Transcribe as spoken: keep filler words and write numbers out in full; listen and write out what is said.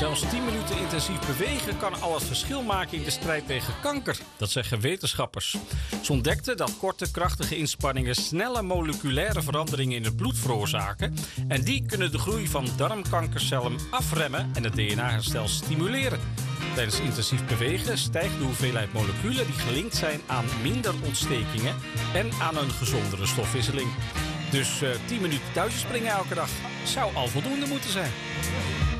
Zelfs tien minuten intensief bewegen kan al het verschil maken in de strijd tegen kanker. Dat zeggen wetenschappers. Ze ontdekten dat korte, krachtige inspanningen snelle moleculaire veranderingen in het bloed veroorzaken. En die kunnen de groei van darmkankercellen afremmen en het D N A-herstel stimuleren. Tijdens intensief bewegen stijgt de hoeveelheid moleculen die gelinkt zijn aan minder ontstekingen en aan een gezondere stofwisseling. Dus uh, tien minuten touwtjes springen elke dag zou al voldoende moeten zijn.